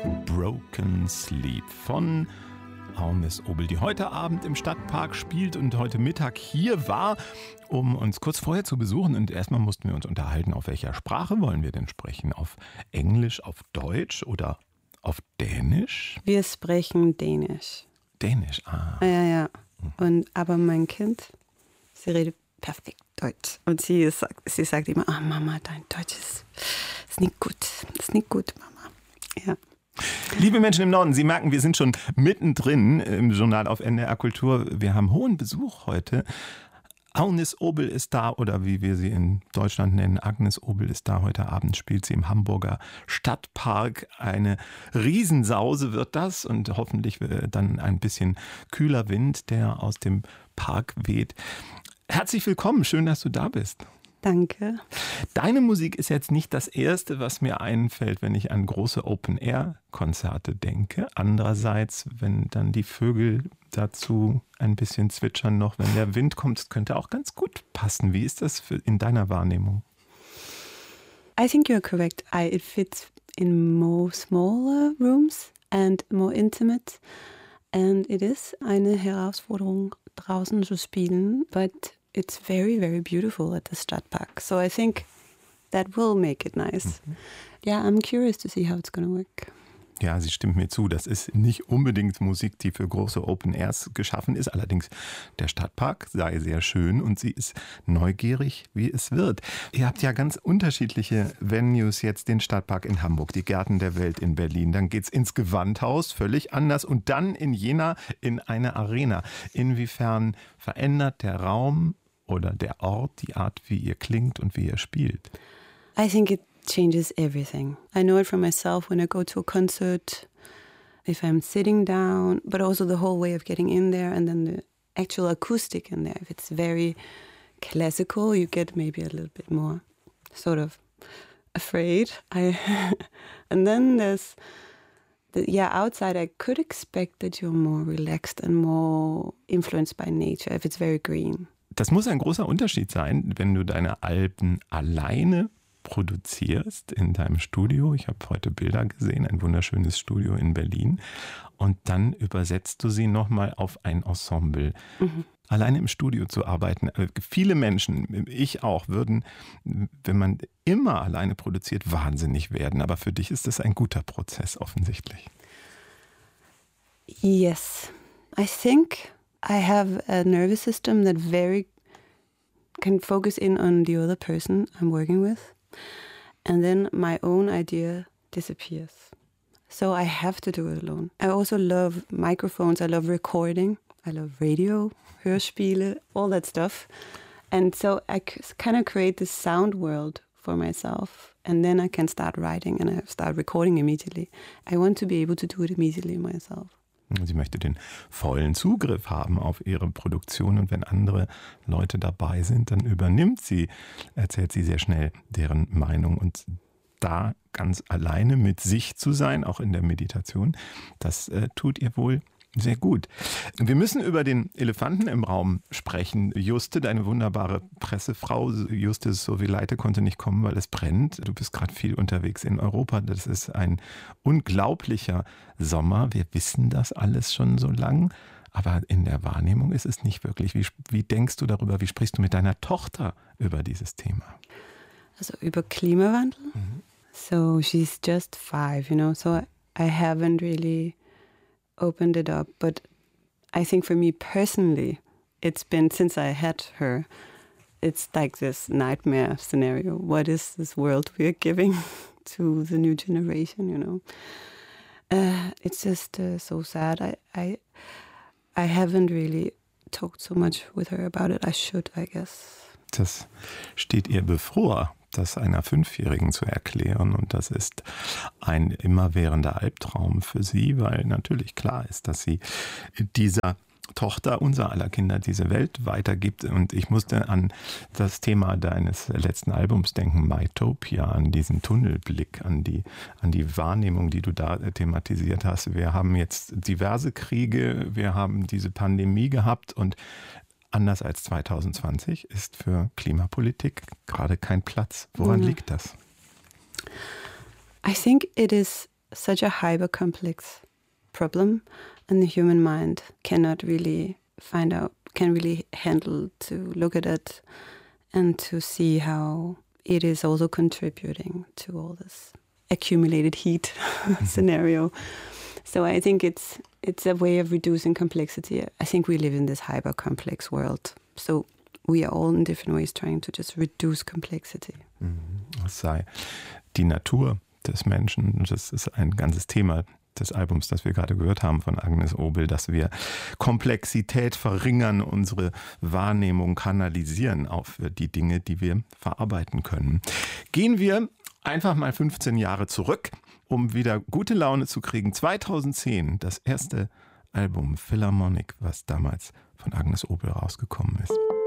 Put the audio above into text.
Broken Sleep von Miss Obel, die heute Abend im Stadtpark spielt und heute Mittag hier war, um uns kurz vorher zu besuchen. Und erstmal mussten wir uns unterhalten, auf welcher Sprache wollen wir denn sprechen? Auf Englisch, auf Deutsch oder auf Dänisch? Wir sprechen Dänisch. Dänisch, ah. Ja. Aber mein Kind, sie redet perfekt Deutsch. Und sie sagt immer, Mama, dein Deutsch ist nicht gut. Ist nicht gut, Mama. Ja. Liebe Menschen im Norden, Sie merken, wir sind schon mittendrin im Journal auf NDR Kultur. Wir haben hohen Besuch heute. Miss Obel ist da, oder wie wir sie in Deutschland nennen, Agnes Obel ist da. Heute Abend spielt sie im Hamburger Stadtpark. Eine Riesensause wird das und hoffentlich dann ein bisschen kühler Wind, der aus dem Park weht. Herzlich willkommen, schön, dass du da bist. Danke. Deine Musik ist jetzt nicht das Erste, was mir einfällt, wenn ich an große Open-Air-Konzerte denke. Andererseits, wenn dann die Vögel dazu ein bisschen zwitschern noch, wenn der Wind kommt, das könnte auch ganz gut passen. Wie ist das in deiner Wahrnehmung? I think you're correct. It fits in more smaller rooms and more intimate. And it is eine Herausforderung, draußen zu spielen, but it's very, very beautiful at the Stadtpark. So I think that will make it nice. Yeah, I'm curious to see how it's going to work. Ja, sie stimmt mir zu. Das ist nicht unbedingt Musik, die für große Open Airs geschaffen ist. Allerdings, der Stadtpark sei sehr schön und sie ist neugierig, wie es wird. Ihr habt ja ganz unterschiedliche Venues jetzt. Den Stadtpark in Hamburg, die Gärten der Welt in Berlin. Dann geht's ins Gewandhaus, völlig anders. Und dann in Jena in eine Arena. Inwiefern verändert der Raum oder der Ort die Art, wie ihr klingt und wie ihr spielt? I think it changes everything. I know it for myself when I go to a concert, if I'm sitting down, but also the whole way of getting in there and then the actual acoustic in there. If it's very classical, you get maybe a little bit more sort of afraid. And then there's, outside I could expect that you're more relaxed and more influenced by nature if it's very green. Das muss ein großer Unterschied sein, wenn du deine Alben alleine produzierst in deinem Studio. Ich habe heute Bilder gesehen, ein wunderschönes Studio in Berlin. Und dann übersetzt du sie nochmal auf ein Ensemble. Alleine im Studio zu arbeiten. Viele Menschen, ich auch, würden, wenn man immer alleine produziert, wahnsinnig werden. Aber für dich ist das ein guter Prozess offensichtlich. Yes, I think I have a nervous system that can focus in on the other person I'm working with. And then my own idea disappears. So I have to do it alone. I also love microphones. I love recording. I love radio, Hörspiele, all that stuff. And so I kind of create this sound world for myself. And then I can start writing and I start recording immediately. I want to be able to do it immediately myself. Sie möchte den vollen Zugriff haben auf ihre Produktion und wenn andere Leute dabei sind, dann übernimmt sie, erzählt sie sehr schnell deren Meinung. Und da ganz alleine mit sich zu sein, auch in der Meditation, das tut ihr wohl sehr gut. Wir müssen über den Elefanten im Raum sprechen. Juste, deine wunderbare Pressefrau, Juste Sovileite konnte nicht kommen, weil es brennt. Du bist gerade viel unterwegs in Europa. Das ist ein unglaublicher Sommer. Wir wissen das alles schon so lang. Aber in der Wahrnehmung ist es nicht wirklich. Wie denkst du darüber? Wie sprichst du mit deiner Tochter über dieses Thema? Also über Klimawandel? So she's just 5, so I haven't really opened it up, but I think for me personally, it's been since I had her, it's like this nightmare scenario. What is this world we're giving to the new generation? It's just so sad. I haven't really talked so much with her about it. I should, I guess. Das steht ihr bevor, das einer 5-Jährigen zu erklären. Und das ist ein immerwährender Albtraum für sie, weil natürlich klar ist, dass sie dieser Tochter unser aller Kinder diese Welt weitergibt. Und ich musste an das Thema deines letzten Albums denken, Mytopia, an diesen Tunnelblick, an die Wahrnehmung, die du da thematisiert hast. Wir haben jetzt diverse Kriege, wir haben diese Pandemie gehabt und anders als 2020 ist für Klimapolitik gerade kein Platz. Woran liegt das? I think it is such a hyper complex problem, and the human mind cannot really can really handle to look at it and to see how it is also contributing to all this accumulated heat scenario. So I think it's a way of reducing complexity. I think we live in this hyper complex world. So we are all in different ways trying to just reduce complexity. Es sei die Natur des Menschen, das ist ein ganzes Thema des Albums, das wir gerade gehört haben von Agnes Obel, dass wir Komplexität verringern, unsere Wahrnehmung kanalisieren auf die Dinge, die wir verarbeiten können. Gehen wir einfach mal 15 Jahre zurück, um wieder gute Laune zu kriegen. 2010, das erste Album Philharmonic, was damals von Agnes Obel rausgekommen ist.